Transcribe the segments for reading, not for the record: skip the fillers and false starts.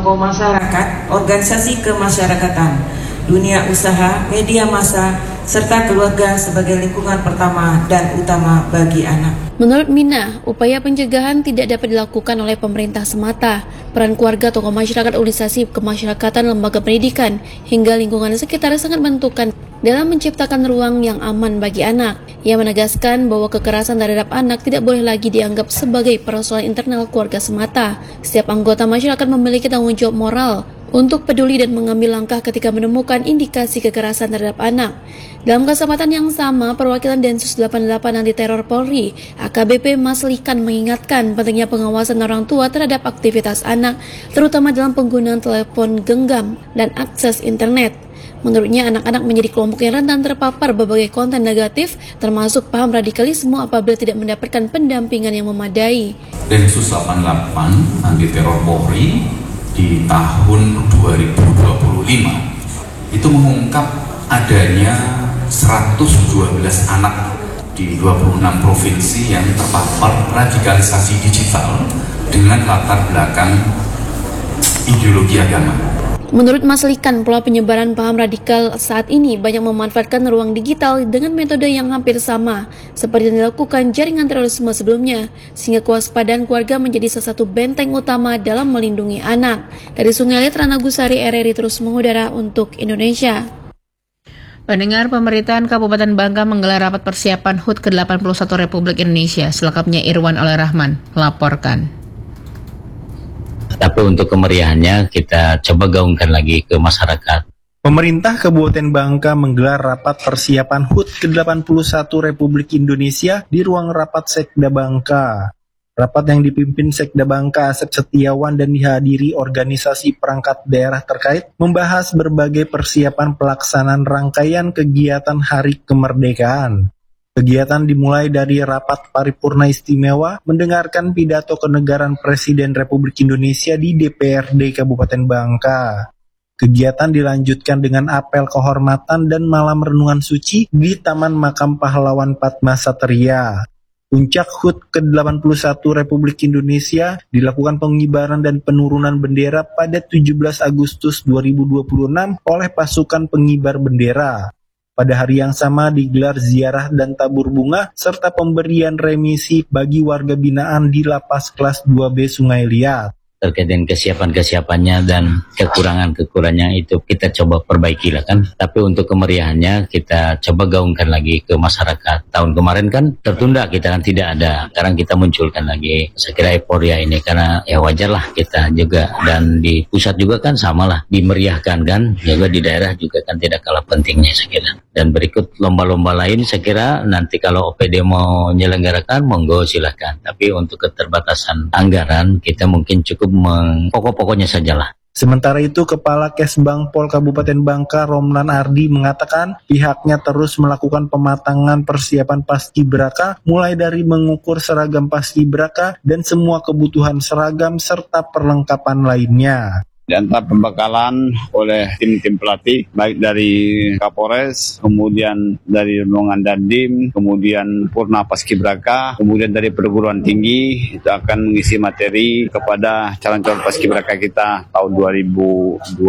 tokoh masyarakat, organisasi kemasyarakatan, dunia usaha, media massa, serta keluarga sebagai lingkungan pertama dan utama bagi anak. Menurut Mina, upaya pencegahan tidak dapat dilakukan oleh pemerintah semata. Peran keluarga, tokoh masyarakat, organisasi kemasyarakatan, lembaga pendidikan, hingga lingkungan sekitar sangat menentukan dalam menciptakan ruang yang aman bagi anak. Ia menegaskan bahwa kekerasan terhadap anak tidak boleh lagi dianggap sebagai persoalan internal keluarga semata. Setiap anggota masyarakat memiliki tanggung jawab moral untuk peduli dan mengambil langkah ketika menemukan indikasi kekerasan terhadap anak. Dalam kesempatan yang sama, perwakilan Densus 88 Anti Teror Polri, AKBP Mas Likan mengingatkan pentingnya pengawasan orang tua terhadap aktivitas anak, terutama dalam penggunaan telepon genggam dan akses internet. Menurutnya, anak-anak menjadi kelompok yang rentan terpapar berbagai konten negatif, termasuk paham radikalisme apabila tidak mendapatkan pendampingan yang memadai. Densus 88 Anti Teror Polri di tahun 2025 itu mengungkap adanya 112 anak di 26 provinsi yang terpapar radikalisasi digital dengan latar belakang ideologi agama. Menurut Mas Likan, pola penyebaran paham radikal saat ini banyak memanfaatkan ruang digital dengan metode yang hampir sama seperti yang dilakukan jaringan terorisme sebelumnya, sehingga kewaspadaan keluarga menjadi salah satu benteng utama dalam melindungi anak. Dari Sungai Liat, Rana Gusari, RRI terus mengudara untuk Indonesia. Pendengar, pemerintahan Kabupaten Bangka menggelar rapat persiapan HUT ke-81 Republik Indonesia. Selengkapnya Irwan Oleh Rahman melaporkan. Tapi untuk kemeriahannya kita coba gaungkan lagi ke masyarakat. Pemerintah Kabupaten Bangka menggelar rapat persiapan HUT ke-81 Republik Indonesia di ruang rapat Sekda Bangka. Rapat yang dipimpin Sekda Bangka Asep Setiawan dan dihadiri organisasi perangkat daerah terkait membahas berbagai persiapan pelaksanaan rangkaian kegiatan Hari Kemerdekaan. Kegiatan dimulai dari rapat paripurna istimewa mendengarkan pidato kenegaraan Presiden Republik Indonesia di DPRD Kabupaten Bangka. Kegiatan dilanjutkan dengan apel kehormatan dan malam renungan suci di Taman Makam Pahlawan Padma Satria. Puncak HUT ke-81 Republik Indonesia dilakukan pengibaran dan penurunan bendera pada 17 Agustus 2026 oleh pasukan pengibar bendera. Pada hari yang sama digelar ziarah dan tabur bunga serta pemberian remisi bagi warga binaan di Lapas Kelas 2B Sungai Liat. Terkait dengan kesiapan-kesiapannya dan kekurangan-kekurangannya itu kita coba perbaiki lah kan. Tapi untuk kemeriahannya kita coba gaungkan lagi ke masyarakat. Tahun kemarin kan tertunda, kita kan tidak ada. Sekarang kita munculkan lagi. Saya kira euforia ini karena ya wajar lah kita juga. Dan di pusat juga kan sama lah, dimeriahkan kan. Juga di daerah juga kan tidak kalah pentingnya saya kira. Dan berikut lomba-lomba lain saya kira nanti kalau OPD mau menyelenggarakan monggo silahkan. Tapi untuk keterbatasan anggaran kita mungkin cukup pokok-pokoknya sajalah. Sementara itu, Kepala Kesbang Pol Kabupaten Bangka Romlan Ardi mengatakan pihaknya terus melakukan pematangan persiapan paskibraka mulai dari mengukur seragam paskibraka dan semua kebutuhan seragam serta perlengkapan lainnya. Diantar pembekalan oleh tim-tim pelatih, baik dari Kapolres, kemudian dari Renungan Dandim, kemudian Purna Paskibraka, kemudian dari perguruan tinggi, itu akan mengisi materi kepada calon-calon Paskibraka kita tahun 2026.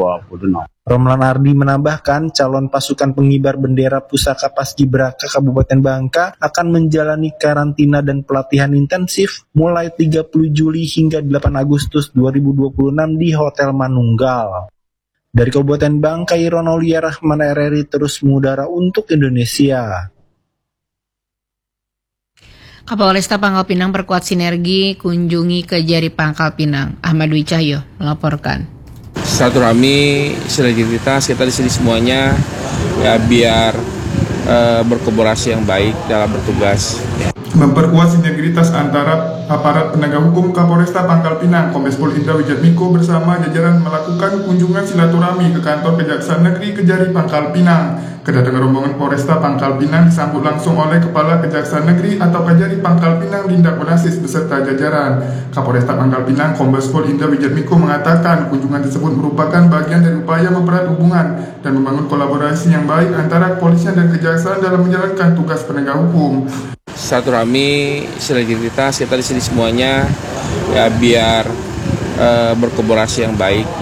Romlan Ardi menambahkan calon pasukan pengibar bendera pusaka Paskibraka Kabupaten Bangka akan menjalani karantina dan pelatihan intensif mulai 30 Juli hingga 8 Agustus 2026 di Hotel Manunggal. Dari Kabupaten Bangka, Irwan Oleh Rahman, RRI terus mengudara untuk Indonesia. Kapolresta Pangkal Pinang perkuat sinergi kunjungi Kejari Pangkal Pinang. Ahmad Dwi Cahyo melaporkan. Silaturahmi, sinergitas kita di sini semuanya ya biar berkolaborasi yang baik dalam bertugas. Memperkuat sinergitas antara aparat penegak hukum Kapolresta Pangkal Pinang, Kombes Pol Indra Wijatmiko bersama jajaran melakukan kunjungan silaturahmi ke kantor Kejaksaan Negeri Kejari Pangkal Pinang. Kedatangan rombongan Polresta Pangkal Pinang disambut langsung oleh Kepala Kejaksaan Negeri atau Kejari Pangkal Pinang Linda Bonasis beserta jajaran. Kapolresta Pangkal Pinang, Kombes Pol Indra Wijatmiko mengatakan kunjungan tersebut merupakan bagian dari upaya mempererat hubungan dan membangun kolaborasi yang baik antara kepolisian dan kejaksaan dalam menjalankan tugas penegak hukum. Silaturahmi, sinergitas kita di sini semuanya ya biar berkolaborasi yang baik.